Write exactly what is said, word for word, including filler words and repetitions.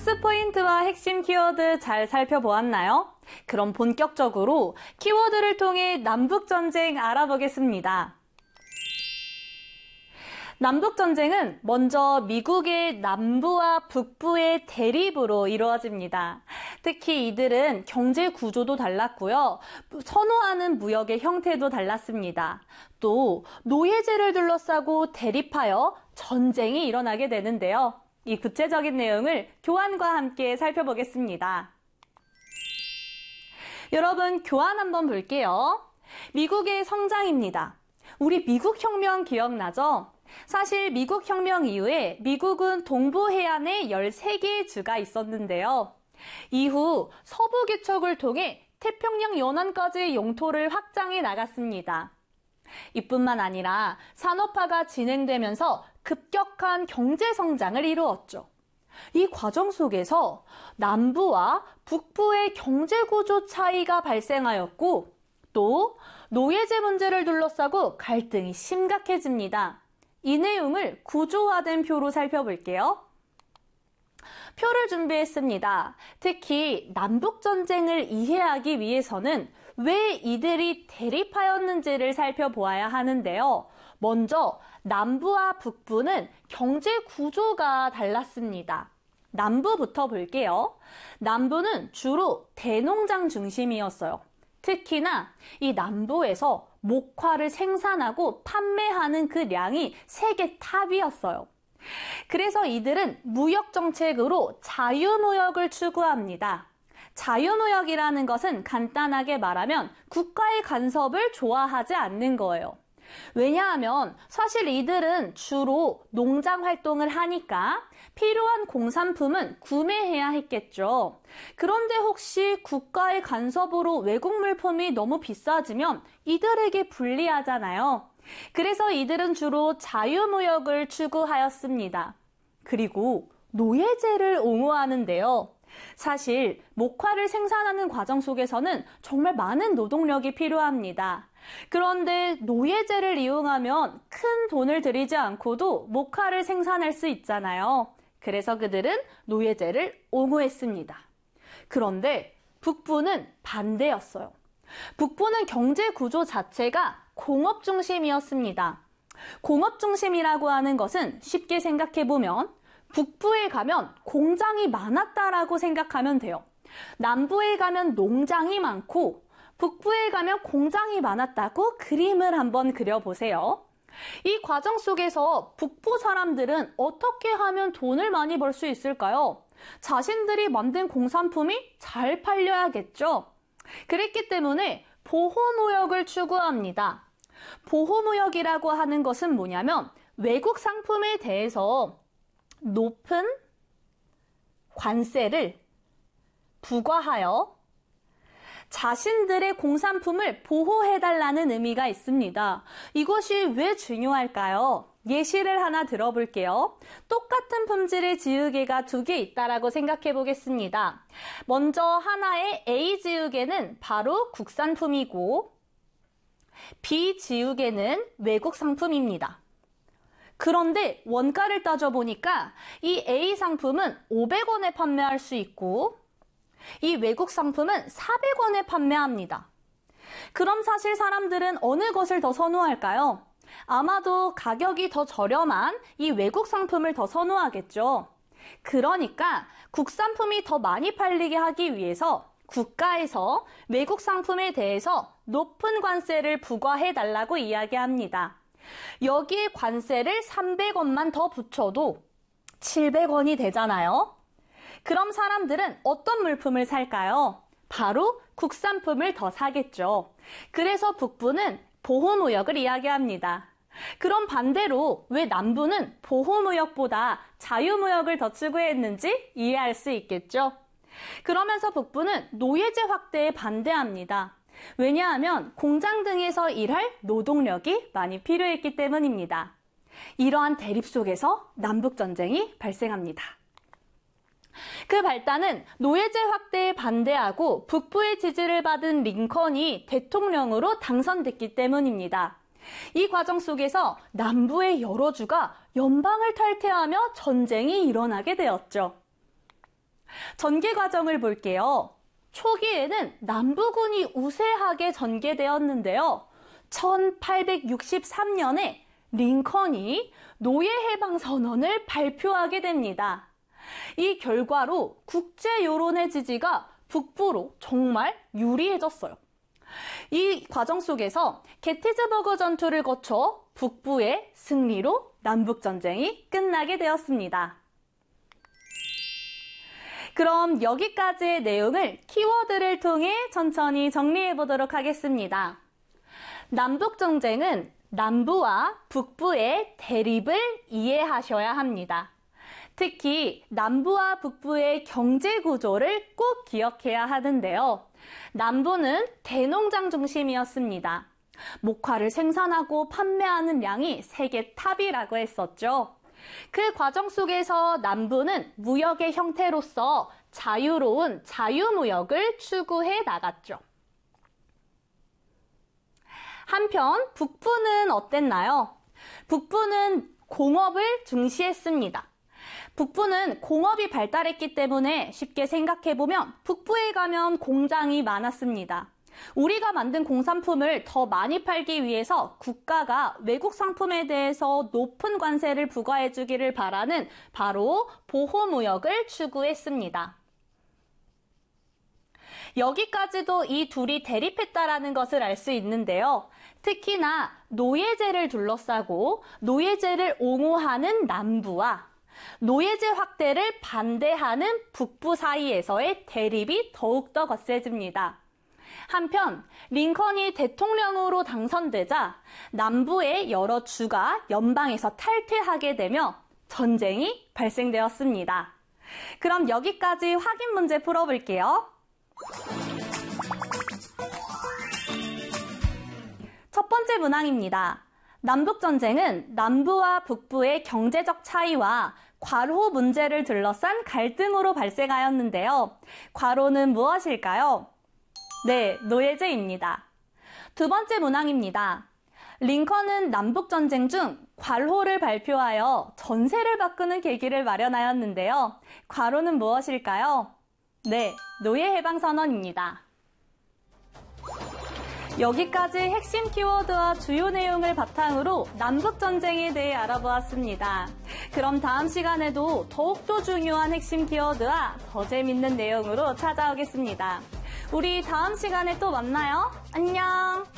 복습 포인트와 핵심 키워드 잘 살펴보았나요? 그럼 본격적으로 키워드를 통해 남북전쟁 알아보겠습니다. 남북전쟁은 먼저 미국의 남부와 북부의 대립으로 이루어집니다. 특히 이들은 경제 구조도 달랐고요. 선호하는 무역의 형태도 달랐습니다. 또 노예제를 둘러싸고 대립하여 전쟁이 일어나게 되는데요. 이 구체적인 내용을 교환과 함께 살펴보겠습니다. 여러분, 교환 한번 볼게요. 미국의 성장입니다. 우리 미국 혁명 기억나죠? 사실 미국 혁명 이후에 미국은 동부 해안에 열세 개의 주가 있었는데요. 이후 서부 개척을 통해 태평양 연안까지의 영토를 확장해 나갔습니다. 이뿐만 아니라 산업화가 진행되면서 급격한 경제 성장을 이루었죠. 이 과정 속에서 남부와 북부의 경제 구조 차이가 발생하였고 또 노예제 문제를 둘러싸고 갈등이 심각해집니다. 이 내용을 구조화된 표로 살펴볼게요. 표를 준비했습니다. 특히 남북전쟁을 이해하기 위해서는 왜 이들이 대립하였는지를 살펴보아야 하는데요. 먼저 남부와 북부는 경제 구조가 달랐습니다. 남부부터 볼게요. 남부는 주로 대농장 중심이었어요. 특히나 이 남부에서 목화를 생산하고 판매하는 그 량이 세계 탑이었어요. 그래서 이들은 무역 정책으로 자유무역을 추구합니다. 자유무역이라는 것은 간단하게 말하면 국가의 간섭을 좋아하지 않는 거예요. 왜냐하면 사실 이들은 주로 농장 활동을 하니까 필요한 공산품은 구매해야 했겠죠. 그런데 혹시 국가의 간섭으로 외국 물품이 너무 비싸지면 이들에게 불리하잖아요. 그래서 이들은 주로 자유무역을 추구하였습니다. 그리고 노예제를 옹호하는데요. 사실 목화를 생산하는 과정 속에서는 정말 많은 노동력이 필요합니다. 그런데 노예제를 이용하면 큰 돈을 들이지 않고도 목화를 생산할 수 있잖아요. 그래서 그들은 노예제를 옹호했습니다. 그런데 북부는 반대였어요. 북부는 경제 구조 자체가 공업 중심이었습니다. 공업 중심이라고 하는 것은 쉽게 생각해보면 북부에 가면 공장이 많았다라고 생각하면 돼요. 남부에 가면 농장이 많고 북부에 가면 공장이 많았다고 그림을 한번 그려보세요. 이 과정 속에서 북부 사람들은 어떻게 하면 돈을 많이 벌 수 있을까요? 자신들이 만든 공산품이 잘 팔려야겠죠. 그랬기 때문에 보호무역을 추구합니다. 보호무역이라고 하는 것은 뭐냐면 외국 상품에 대해서 높은 관세를 부과하여 자신들의 공산품을 보호해달라는 의미가 있습니다. 이것이 왜 중요할까요? 예시를 하나 들어볼게요. 똑같은 품질의 지우개가 두 개 있다라고 생각해 보겠습니다. 먼저 하나의 A 지우개는 바로 국산품이고 B 지우개는 외국 상품입니다. 그런데 원가를 따져보니까 이 A 상품은 오백 원에 판매할 수 있고 이 외국 상품은 사백 원에 판매합니다. 그럼 사실 사람들은 어느 것을 더 선호할까요? 아마도 가격이 더 저렴한 이 외국 상품을 더 선호하겠죠. 그러니까 국산품이 더 많이 팔리게 하기 위해서 국가에서 외국 상품에 대해서 높은 관세를 부과해달라고 이야기합니다. 여기에 관세를 삼백 원만 더 붙여도 칠백 원이 되잖아요. 그럼 사람들은 어떤 물품을 살까요? 바로 국산품을 더 사겠죠. 그래서 북부는 보호무역을 이야기합니다. 그럼 반대로 왜 남부는 보호무역보다 자유무역을 더 추구했는지 이해할 수 있겠죠. 그러면서 북부는 노예제 확대에 반대합니다. 왜냐하면 공장 등에서 일할 노동력이 많이 필요했기 때문입니다. 이러한 대립 속에서 남북전쟁이 발생합니다. 그 발단은 노예제 확대에 반대하고 북부의 지지를 받은 링컨이 대통령으로 당선됐기 때문입니다. 이 과정 속에서 남부의 여러 주가 연방을 탈퇴하며 전쟁이 일어나게 되었죠. 전개 과정을 볼게요. 초기에는 남부군이 우세하게 전개되었는데요. 천팔백육십삼 년에 링컨이 노예해방선언을 발표하게 됩니다. 이 결과로 국제 여론의 지지가 북부로 정말 유리해졌어요. 이 과정 속에서 게티즈버그 전투를 거쳐 북부의 승리로 남북전쟁이 끝나게 되었습니다. 그럼 여기까지의 내용을 키워드를 통해 천천히 정리해 보도록 하겠습니다. 남북전쟁은 남부와 북부의 대립을 이해하셔야 합니다. 특히 남부와 북부의 경제 구조를 꼭 기억해야 하는데요. 남부는 대농장 중심이었습니다. 목화를 생산하고 판매하는 양이 세계 탑이라고 했었죠. 그 과정 속에서 남부는 무역의 형태로서 자유로운 자유무역을 추구해 나갔죠. 한편 북부는 어땠나요? 북부는 공업을 중시했습니다. 북부는 공업이 발달했기 때문에 쉽게 생각해보면 북부에 가면 공장이 많았습니다. 우리가 만든 공산품을 더 많이 팔기 위해서 국가가 외국 상품에 대해서 높은 관세를 부과해 주기를 바라는 바로 보호무역을 추구했습니다. 여기까지도 이 둘이 대립했다라는 것을 알 수 있는데요. 특히나 노예제를 둘러싸고 노예제를 옹호하는 남부와 노예제 확대를 반대하는 북부 사이에서의 대립이 더욱더 거세집니다. 한편 링컨이 대통령으로 당선되자 남부의 여러 주가 연방에서 탈퇴하게 되며 전쟁이 발생되었습니다. 그럼 여기까지 확인 문제 풀어볼게요. 첫 번째 문항입니다. 남북전쟁은 남부와 북부의 경제적 차이와 과로 문제를 둘러싼 갈등으로 발생하였는데요. 과로는 무엇일까요? 네, 노예제입니다. 두 번째 문항입니다. 링컨은 남북전쟁 중 괄호를 발표하여 전세를 바꾸는 계기를 마련하였는데요. 괄호는 무엇일까요? 네, 노예해방선언입니다. 여기까지 핵심 키워드와 주요 내용을 바탕으로 남북전쟁에 대해 알아보았습니다. 그럼 다음 시간에도 더욱더 중요한 핵심 키워드와 더 재밌는 내용으로 찾아오겠습니다. 우리 다음 시간에 또 만나요. 안녕!